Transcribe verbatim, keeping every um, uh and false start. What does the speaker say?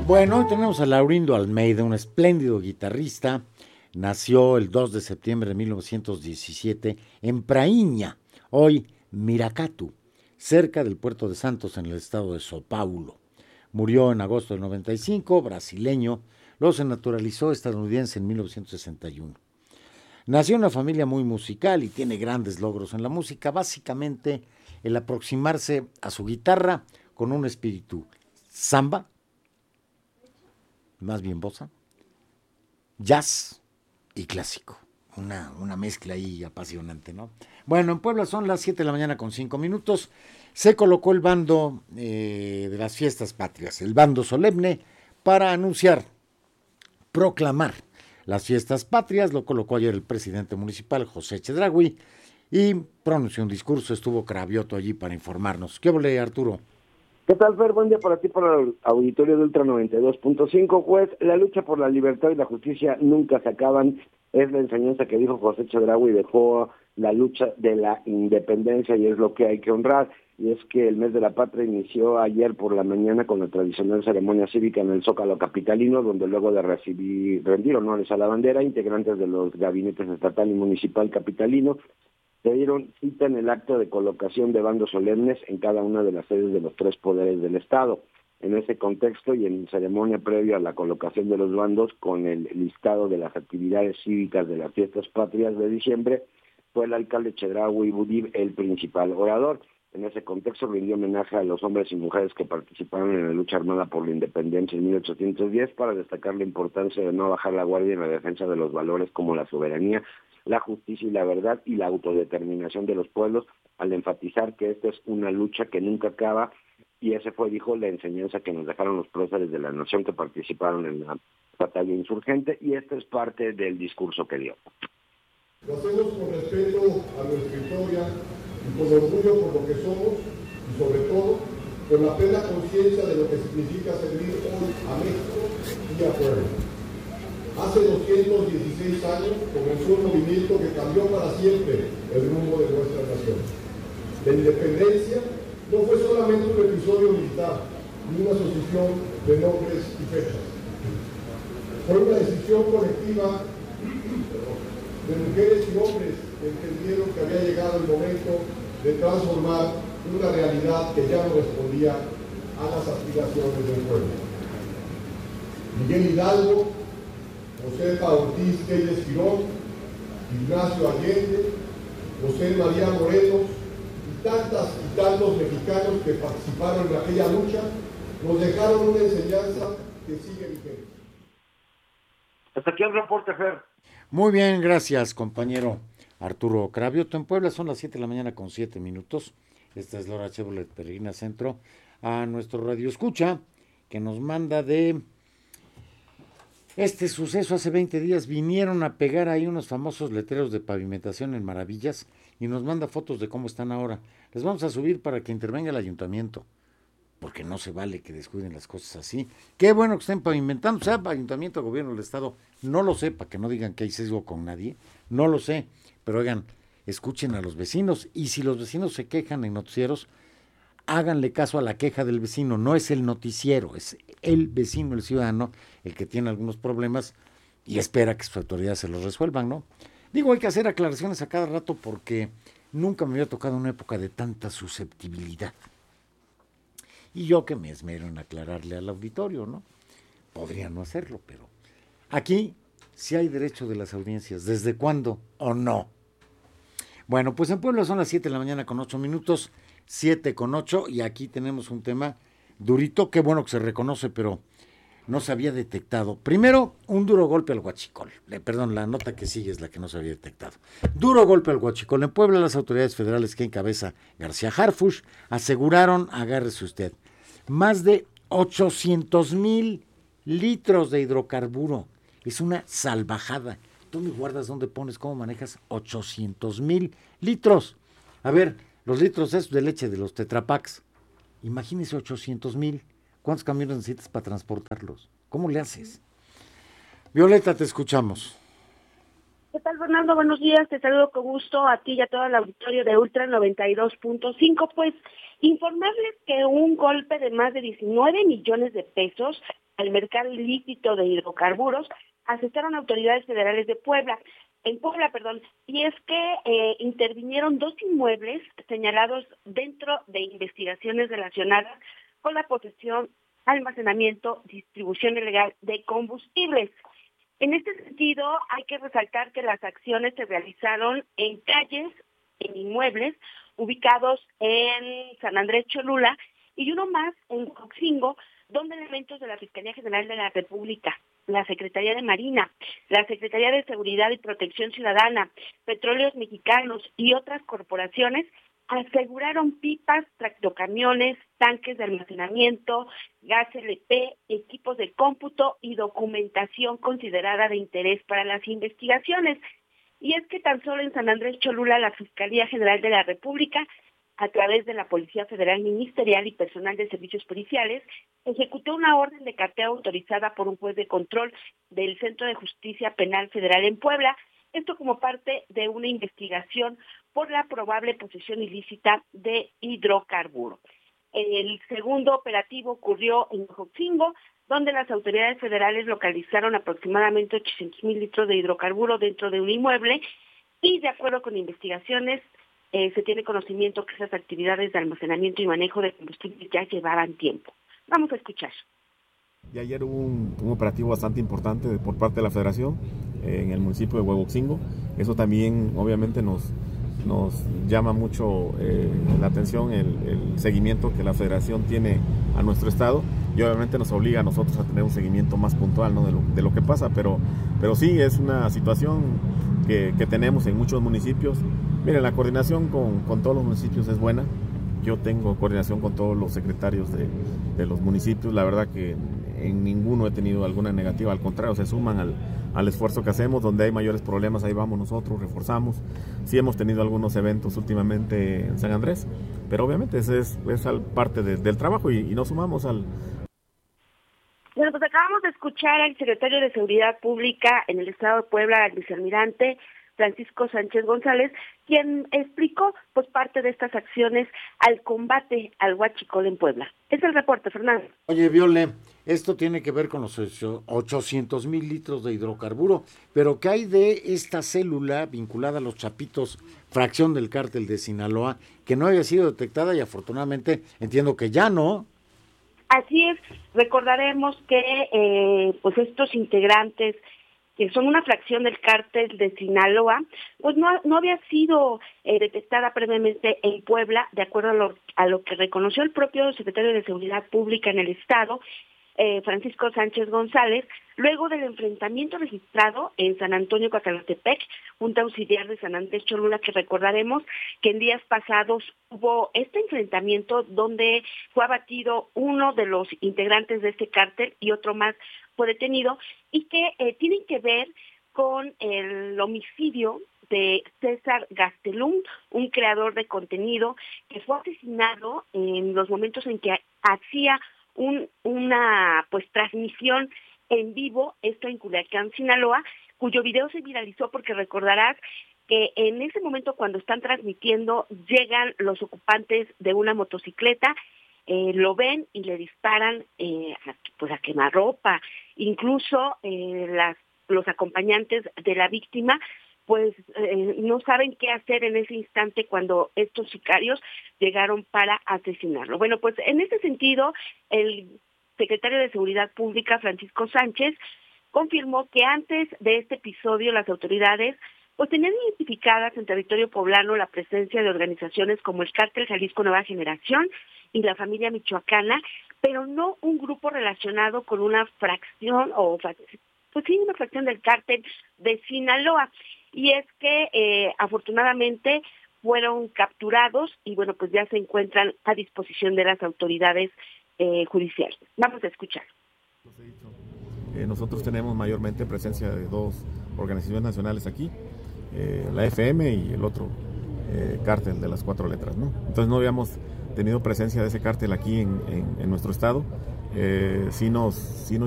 Bueno, hoy tenemos a Laurindo Almeida, un espléndido guitarrista. Nació el dos de septiembre de mil novecientos diecisiete en Prainha, hoy Miracatu, cerca del puerto de Santos en el estado de São Paulo. Murió en agosto del noventa y cinco, brasileño, luego se naturalizó estadounidense en mil novecientos sesenta y uno. Nació en una familia muy musical y tiene grandes logros en la música, básicamente el aproximarse a su guitarra con un espíritu samba, más bien bossa, jazz y clásico. Una, una mezcla ahí apasionante, ¿no? Bueno, en Puebla son las siete de la mañana con cinco minutos. Se colocó el bando eh, de las fiestas patrias, el bando solemne, para anunciar, proclamar las fiestas patrias. Lo colocó ayer el presidente municipal, José Chedraui, y pronunció un discurso. Estuvo Cravioto allí para informarnos. ¿Qué volé, Arturo? ¿Qué tal, Fer? Buen día para ti, para el auditorio de Ultra noventa y dos punto cinco. Juez, la lucha por la libertad y la justicia nunca se acaban. Es la enseñanza que dijo José Chedraui, dejó la lucha de la independencia y es lo que hay que honrar. Y es que el mes de la patria inició ayer por la mañana con la tradicional ceremonia cívica en el Zócalo capitalino, donde luego de recibir, rendir honores a la bandera, integrantes de los gabinetes estatal y municipal capitalino se dieron cita en el acto de colocación de bandos solemnes en cada una de las sedes de los tres poderes del Estado. En ese contexto y en ceremonia previa a la colocación de los bandos con el listado de las actividades cívicas de las fiestas patrias de diciembre, fue el alcalde Chedraui Budib el principal orador. En ese contexto rindió homenaje a los hombres y mujeres que participaron en la lucha armada por la independencia en mil ochocientos diez para destacar la importancia de no bajar la guardia en la defensa de los valores como la soberanía, la justicia y la verdad y la autodeterminación de los pueblos, al enfatizar que esta es una lucha que nunca acaba, y ese fue, dijo, la enseñanza que nos dejaron los próceres de la nación que participaron en la batalla insurgente, y esta es parte del discurso que dio. Lo hacemos con respeto a nuestra historia y con orgullo por lo que somos y sobre todo con la plena conciencia de lo que significa servir hoy a México y a Puebla. Hace doscientos dieciséis años comenzó un movimiento que cambió para siempre el rumbo de nuestra nación. La independencia no fue solamente un episodio militar, ni una asociación de nombres y fechas. Fue una decisión colectiva de mujeres y hombres que entendieron que había llegado el momento de transformar una realidad que ya no respondía a las aspiraciones del pueblo. Miguel Hidalgo, Josefa Ortiz Telles Girón, Ignacio Allende, José María Morelos y tantas y tantos mexicanos que participaron en aquella lucha nos dejaron una enseñanza que sigue vigente. Hasta aquí el reporte, Fer. Muy bien, gracias, compañero Arturo Cravioto. En Puebla son las siete de la mañana con siete minutos. Esta es Laura Chevrolet Peregrina Centro. A nuestro radio escucha, que nos manda de este suceso. Hace veinte días vinieron a pegar ahí unos famosos letreros de pavimentación en Maravillas y nos manda fotos de cómo están ahora. Les vamos a subir para que intervenga el ayuntamiento, porque no se vale que descuiden las cosas así. Qué bueno que estén pavimentando, sea ayuntamiento, gobierno del estado, no lo sé, para que no digan que hay sesgo con nadie, no lo sé, pero oigan, escuchen a los vecinos, y si los vecinos se quejan en noticieros, háganle caso a la queja del vecino, no es el noticiero, es el vecino, el ciudadano, el que tiene algunos problemas y espera que sus autoridades se los resuelvan, ¿no? Digo, hay que hacer aclaraciones a cada rato porque nunca me había tocado una época de tanta susceptibilidad. Y yo que me esmero en aclararle al auditorio, ¿no? Podría no hacerlo, pero aquí sí hay derecho de las audiencias. ¿Desde cuándo o no? Bueno, pues en Puebla son las siete de la mañana con ocho minutos, siete con ocho, y aquí tenemos un tema durito. Qué bueno que se reconoce, pero no se había detectado. Primero, un duro golpe al huachicol. Eh, perdón, la nota que sigue es la que no se había detectado. Duro golpe al huachicol. En Puebla, las autoridades federales que encabeza García Harfuch aseguraron, agárrese usted, más de ochocientos mil litros de hidrocarburo. Es una salvajada. ¿Dónde guardas? ¿Dónde pones? ¿Cómo manejas ochocientos mil litros? A ver, los litros esos de leche de los tetrapacks. Imagínese ochocientos mil. ¿Cuántos camiones necesitas para transportarlos? ¿Cómo le haces? Violeta, te escuchamos. ¿Qué tal, Fernando? Buenos días, te saludo con gusto a ti y a todo el auditorio de Ultra noventa y dos punto cinco. Pues Informarles que un golpe de más de diecinueve millones de pesos al mercado ilícito de hidrocarburos asestaron autoridades federales de Puebla, en Puebla, perdón, y es que eh, intervinieron dos inmuebles señalados dentro de investigaciones relacionadas con la posesión, almacenamiento, distribución ilegal de combustibles. En este sentido, hay que resaltar que las acciones se realizaron en calles, en inmuebles, ubicados en San Andrés Cholula, y uno más en Ocosingo, donde elementos de la Fiscalía General de la República, la Secretaría de Marina, la Secretaría de Seguridad y Protección Ciudadana, Petróleos Mexicanos y otras corporaciones aseguraron pipas, tractocamiones, tanques de almacenamiento, gas L P, equipos de cómputo y documentación considerada de interés para las investigaciones. Y es que tan solo en San Andrés Cholula la Fiscalía General de la República, a través de la Policía Federal Ministerial y personal de servicios policiales, ejecutó una orden de cateo autorizada por un juez de control del Centro de Justicia Penal Federal en Puebla, esto como parte de una investigación por la probable posesión ilícita de hidrocarburo. El segundo operativo ocurrió en Ocosingo, donde las autoridades federales localizaron aproximadamente ochocientos mil litros de hidrocarburo dentro de un inmueble y, de acuerdo con investigaciones, eh, se tiene conocimiento que esas actividades de almacenamiento y manejo de combustible ya llevaban tiempo. Vamos a escuchar. Y ayer hubo un, un operativo bastante importante de, por parte de la Federación eh, en el municipio de Huehuetenango. Eso también obviamente nos, nos llama mucho eh, la atención, el, el seguimiento que la Federación tiene a nuestro estado, y obviamente nos obliga a nosotros a tener un seguimiento más puntual, ¿no?, de, lo, de lo que pasa, pero, pero sí es una situación que, que tenemos en muchos municipios. Miren, la coordinación con, con todos los municipios es buena. Yo tengo coordinación con todos los secretarios de, de los municipios. La verdad que en ninguno he tenido alguna negativa, al contrario, se suman al, al esfuerzo que hacemos. Donde hay mayores problemas, ahí vamos nosotros, reforzamos. Sí hemos tenido algunos eventos últimamente en San Andrés, pero obviamente ese es, es parte de, del trabajo, y, y nos sumamos al... Bueno, pues acabamos de escuchar al secretario de Seguridad Pública en el estado de Puebla, al vicealmirante Francisco Sánchez González, quien explicó pues parte de estas acciones al combate al huachicol en Puebla. Es el reporte, Fernando. Oye, Viole, esto tiene que ver con los ochocientos mil litros de hidrocarburo, pero ¿qué hay de esta célula vinculada a los Chapitos, fracción del cártel de Sinaloa, que no había sido detectada y afortunadamente entiendo que ya no? Así es, recordaremos que eh, pues estos integrantes, que son una fracción del cártel de Sinaloa, pues no, no había sido eh, detectada previamente en Puebla, de acuerdo a lo, a lo que reconoció el propio secretario de Seguridad Pública en el estado, eh, Francisco Sánchez González, luego del enfrentamiento registrado en San Antonio Cacalotepec, Junta Auxiliar de San Andrés Cholula, que recordaremos que en días pasados hubo este enfrentamiento donde fue abatido uno de los integrantes de este cártel y otro más fue detenido, y que eh, tienen que ver con el homicidio de César Gastelum, un creador de contenido que fue asesinado en los momentos en que hacía un, una pues transmisión en vivo, esto en Culiacán, Sinaloa, cuyo video se viralizó porque recordarás que en ese momento cuando están transmitiendo llegan los ocupantes de una motocicleta, eh, lo ven y le disparan eh, a, pues a quemarropa, incluso eh, las, los acompañantes de la víctima pues eh, no saben qué hacer en ese instante cuando estos sicarios llegaron para asesinarlo. Bueno, pues en ese sentido, el secretario de Seguridad Pública, Francisco Sánchez, confirmó que antes de este episodio las autoridades pues tenían identificadas en territorio poblano la presencia de organizaciones como el Cártel Jalisco Nueva Generación y la Familia Michoacana, pero no un grupo relacionado con una fracción o pues sí, una fracción del Cártel de Sinaloa. Y es que eh, afortunadamente fueron capturados y bueno, pues ya se encuentran a disposición de las autoridades eh, judiciales. Vamos a escuchar. Eh, nosotros tenemos mayormente presencia de dos organizaciones nacionales aquí, eh, la F M y el otro eh, cártel de las cuatro letras, ¿no? Entonces no habíamos tenido presencia de ese cártel aquí en, en, en nuestro estado. Eh, sí nos, sí nos